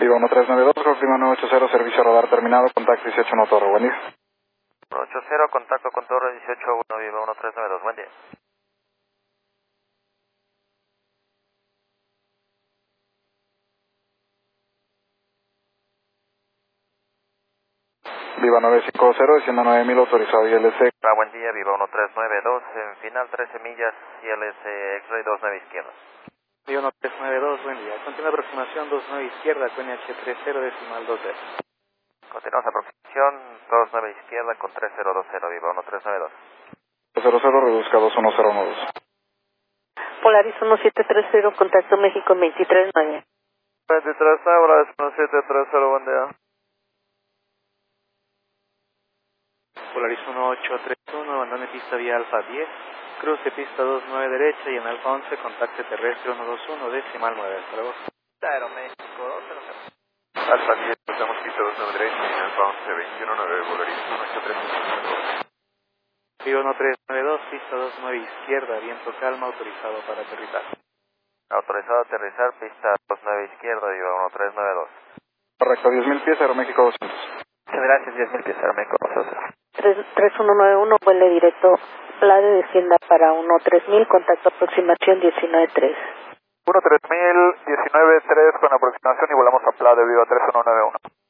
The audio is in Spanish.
Viva 1392, Golf Lima 980, servicio radar terminado, contacto 181 Torre, buen día. 180, contacto con Torre 181, Viva 1392, buen día. Viva 950, descienda 9000, autorizado ILC. Buen día, Viva 1392, en final 13 millas, ILC X-Ray 29 izquierda. Viva 1392, buen día. Continua aproximación 29 izquierda, con NH30 decimal 2D. Continuamos aproximación 29 izquierda con 3020, Viva 1392. 00, reduzca 21012. Polaris 1730, contacto México 239. 23 horas, 1730, buen día. Polaris 1831, abandone pista vía Alfa 10, cruce pista 29 derecha y en Alfa 11, contacte terrestre 121, decimal 9, hasta luego. Aeroméxico 200. Alfa 10, pasamos pista 29 derecha y en Alfa 11, 219, Polaris 1831. Viva 1392, pista 29 izquierda, viento calma, autorizado para aterrizar. Autorizado a aterrizar, pista 29 izquierda, Viva 1392. Correcto, 10.000 pies, Aeroméxico 200. Muchas gracias, 10.000 pies, Aeroméxico 200. 3191, vuele directo, Plade descienda para 13000, contacto aproximación 193. 13000, 193 con aproximación y volamos a Plade, Viva 3191.